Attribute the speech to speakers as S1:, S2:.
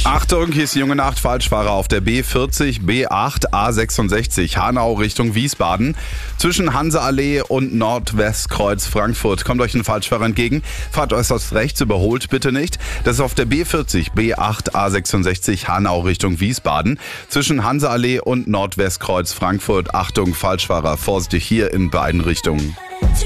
S1: Achtung, hier ist die junge Nacht. Falschfahrer auf der B40, B8, A66, Hanau Richtung Wiesbaden. Zwischen Hanseallee und Nordwestkreuz Frankfurt kommt euch ein Falschfahrer entgegen. Fahrt äußerst rechts, überholt bitte nicht. Das ist auf der B40, B8, A66, Hanau Richtung Wiesbaden. Zwischen Hanseallee und Nordwestkreuz Frankfurt. Achtung, Falschfahrer, vorsichtig hier in beiden Richtungen.